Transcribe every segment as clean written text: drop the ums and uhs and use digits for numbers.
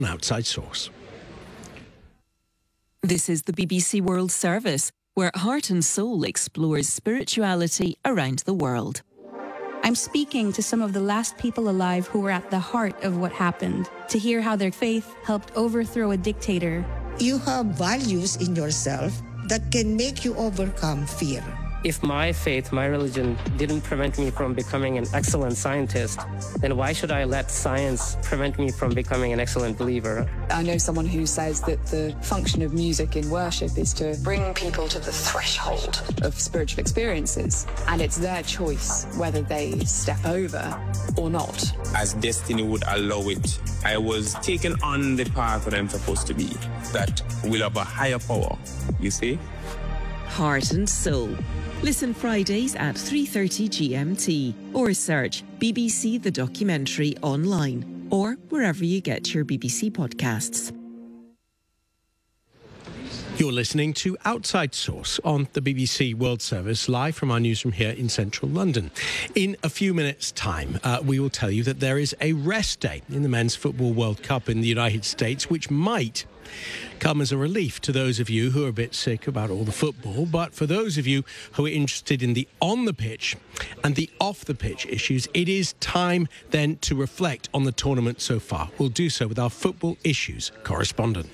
Outside Source. This is the BBC World Service, where Heart and Soul explores spirituality around the world. I'm speaking to some of the last people alive who were at the heart of what happened, to hear how their faith helped overthrow a dictator. You have values in yourself that can make you overcome fear. If my faith, my religion, didn't prevent me from becoming an excellent scientist, then why should I let science prevent me from becoming an excellent believer? I know someone who says that the function of music in worship is to bring people to the threshold of spiritual experiences, and it's their choice whether they step over or not. As destiny would allow it, I was taken on the path that I'm supposed to be, that will have a higher power, you see? Heart and Soul. Listen Fridays at 3:30 GMT or search BBC The Documentary online or wherever you get your BBC podcasts. You're listening to Outside Source on the BBC World Service, live from our newsroom here in central London. In a few minutes' time, we will tell you that there is a rest day in the Men's Football World Cup in the United States, which might come as a relief to those of you who are a bit sick about all the football. But for those of you who are interested in the on-the-pitch and the off-the-pitch issues, it is time then to reflect on the tournament so far. We'll do so with our football issues correspondent.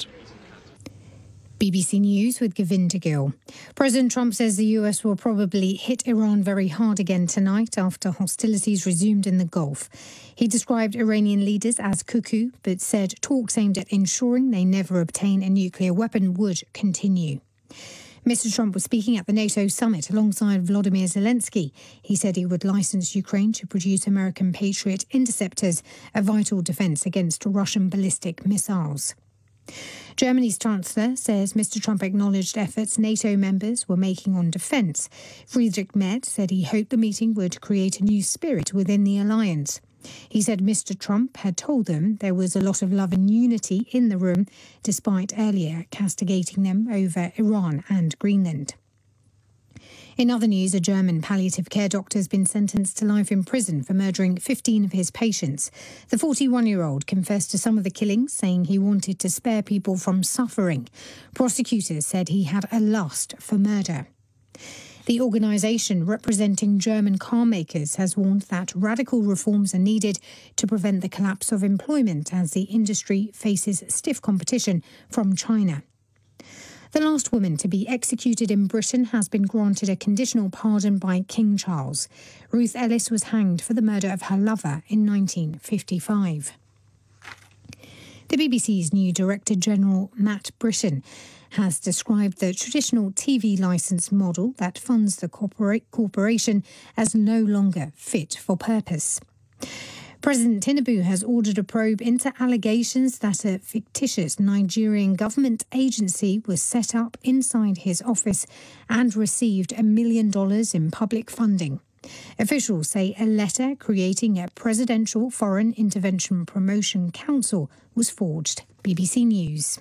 BBC News with Govinda Gill. President Trump says the US will probably hit Iran very hard again tonight after hostilities resumed in the Gulf. He described Iranian leaders as cuckoo, but said talks aimed at ensuring they never obtain a nuclear weapon would continue. Mr. Trump was speaking at the NATO summit alongside Volodymyr Zelensky. He said he would license Ukraine to produce American Patriot interceptors, a vital defence against Russian ballistic missiles. Germany's Chancellor says Mr. Trump acknowledged efforts NATO members were making on defence. Friedrich Merz said he hoped the meeting would create a new spirit within the alliance. He said Mr. Trump had told them there was a lot of love and unity in the room, despite earlier castigating them over Iran and Greenland. In other news, a German palliative care doctor has been sentenced to life in prison for murdering 15 of his patients. The 41-year-old confessed to some of the killings, saying he wanted to spare people from suffering. Prosecutors said he had a lust for murder. The organisation representing German car makers has warned that radical reforms are needed to prevent the collapse of employment as the industry faces stiff competition from China. The last woman to be executed in Britain has been granted a conditional pardon by King Charles. Ruth Ellis was hanged for the murder of her lover in 1955. The BBC's new Director General, Matt Britton, has described the traditional TV licence model that funds the corporation as no longer fit for purpose. President Tinubu has ordered a probe into allegations that a fictitious Nigerian government agency was set up inside his office and received $1 million in public funding. Officials say a letter creating a Presidential Foreign Intervention Promotion Council was forged. BBC News.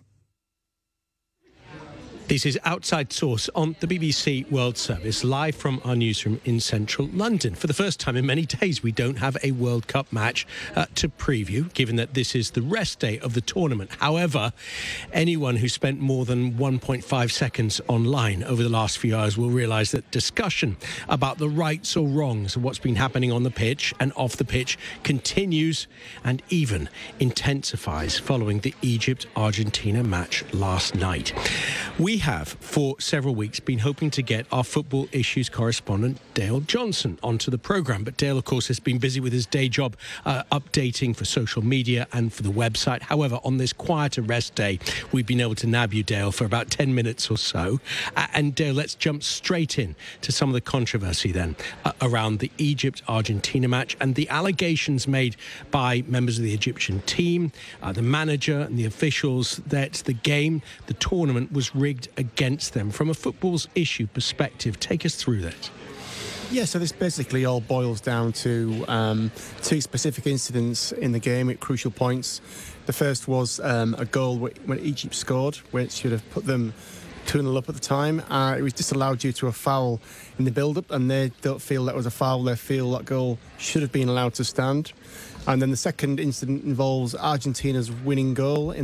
This is Outside Source on the BBC World Service, live from our newsroom in central London. For the first time in many days, we don't have a World Cup match to preview, given that this is the rest day of the tournament. However, anyone who spent more than 1.5 seconds online over the last few hours will realise that discussion about the rights or wrongs of what's been happening on the pitch and off the pitch continues and even intensifies following the Egypt-Argentina match last night. We have, for several weeks, been hoping to get our football issues correspondent, Dale Johnson, onto the programme. But Dale, of course, has been busy with his day job, updating for social media and for the website. However, on this quieter rest day, we've been able to nab you, Dale, for about 10 minutes or so. And Dale, let's jump straight in to some of the controversy then around the Egypt-Argentina match and the allegations made by members of the Egyptian team, the manager and the officials that the game, the tournament, was rigged against them. From a football's issue perspective, take us through that. Yeah, so this basically all boils down to two specific incidents in the game at crucial points. The first was a goal when Egypt scored, which should have put them 2-0 up at the time. It was disallowed due to a foul in the build-up, and they don't feel that was a foul. They feel that goal should have been allowed to stand. And then the second incident involves Argentina's winning goal in